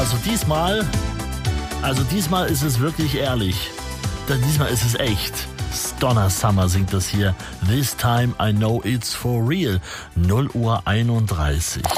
diesmal ist es wirklich ehrlich. Diesmal ist es echt. Donna Summer singt das hier. This time I know it's for real. 0:31 Uhr.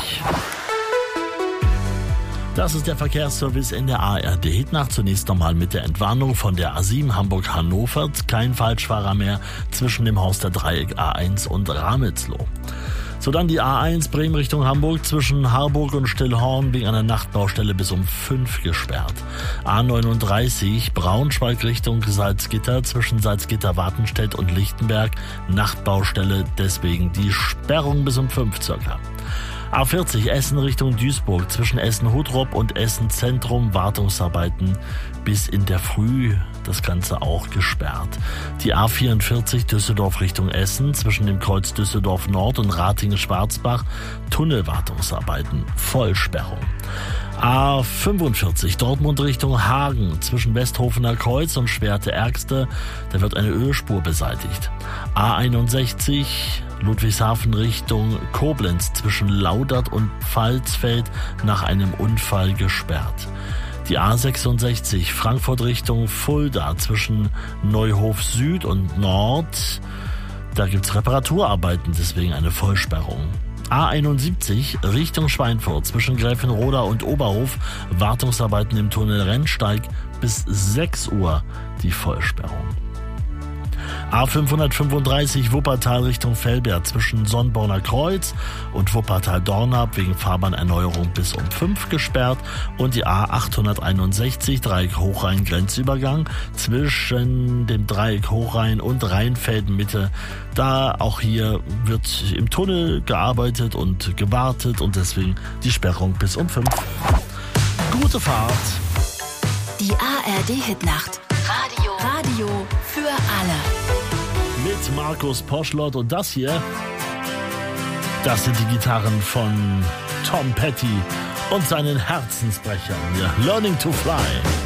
Das ist der Verkehrsservice in der ARD Hitnacht. Zunächst nochmal mit der Entwarnung von der A7 Hamburg-Hannover. Kein Falschfahrer mehr zwischen dem Haus der Dreieck A1 und Ramelsloh. So, dann die A1 Bremen Richtung Hamburg zwischen Harburg und Stillhorn wegen einer Nachtbaustelle bis um 5 gesperrt. A39 Braunschweig Richtung Salzgitter zwischen Salzgitter-Wartenstedt und Lichtenberg. Nachtbaustelle, deswegen die Sperrung bis um 5 circa. A40 Essen Richtung Duisburg zwischen Essen-Huttrop und Essen-Zentrum. Wartungsarbeiten bis in der Früh. Das Ganze auch gesperrt. Die A44 Düsseldorf Richtung Essen zwischen dem Kreuz Düsseldorf Nord und Ratingen-Schwarzbach. Tunnelwartungsarbeiten. Vollsperrung. A45 Dortmund Richtung Hagen zwischen Westhofener Kreuz und Schwerte-Ergste. Da wird eine Ölspur beseitigt. A61 Ludwigshafen Richtung Koblenz zwischen Laudert und Pfalzfeld nach einem Unfall gesperrt. Die A66 Frankfurt Richtung Fulda zwischen Neuhof Süd und Nord. Da gibt's Reparaturarbeiten, deswegen eine Vollsperrung. A71 Richtung Schweinfurt zwischen Gräfenroda und Oberhof. Wartungsarbeiten im Tunnel Rennsteig bis 6 Uhr die Vollsperrung. A535 Wuppertal Richtung Velbert zwischen Sonnborner Kreuz und Wuppertal-Dornab wegen Fahrbahnerneuerung bis um 5 gesperrt und die A861 Dreieck Hochrhein Grenzübergang zwischen dem Dreieck Hochrhein und Rheinfelden-Mitte. Da auch hier wird im Tunnel gearbeitet und gewartet und deswegen die Sperrung bis um 5. Gute Fahrt. Die ARD-Hitnacht. Radio für alle. Mit Markus Poschlott und das hier, das sind die Gitarren von Tom Petty und seinen Herzensbrechern. Ja, Learning to Fly.